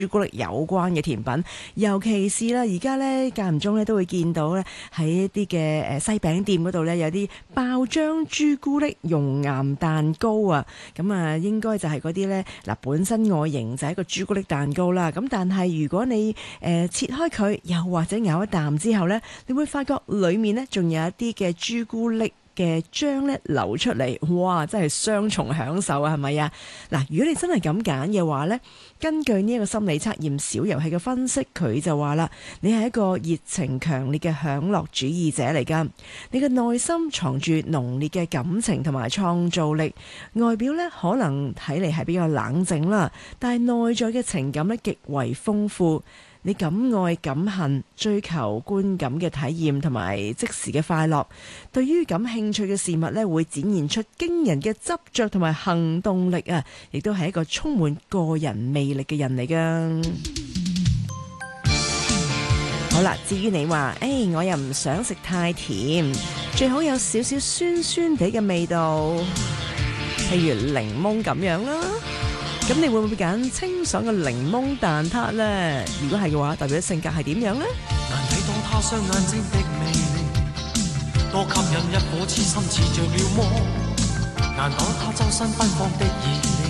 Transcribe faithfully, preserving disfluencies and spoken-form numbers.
朱古力有關嘅甜品，尤其是啦，而家咧間唔中咧都會見到咧喺一啲嘅誒西餅店嗰度咧有啲爆漿朱古力熔岩蛋糕啊，咁啊應該就係嗰啲咧嗱本身外形就係一個朱古力蛋糕啦，咁但係如果你誒、呃、切開佢，又或者咬一啖之後咧，你會發覺裡面咧仲有一啲嘅朱古力嘅漿咧流出嚟，哇！真係雙重享受啊，係咪啊？嗱，如果你真係咁揀嘅話呢，根據呢一個心理測驗小遊戲嘅分析，佢就話啦，你係一個熱情強烈嘅享樂主義者嚟㗎，你嘅內心藏住濃烈嘅感情同埋創造力，外表呢可能睇嚟係比較冷靜啦，但係內在嘅情感呢極為豐富。你敢愛敢恨，追求觀感嘅體驗同埋即時嘅快樂，對於感興趣嘅事物呢，會展現出驚人嘅執着同埋行動力啊！亦都係一個充滿個人魅力嘅人嚟㗎。好啦，至於你話，誒、哎，我又唔想食太甜，最好有少少酸酸地嘅味道，譬如檸檬咁樣啦。咁你會唔會揀清爽嘅檸檬蛋撻呢？如果係嘅話，代表性格係點樣呢？ 難睇當他雙眼睛的魅力，多吸引一顆痴心似着了魔。難擋他周身奔放的熱力，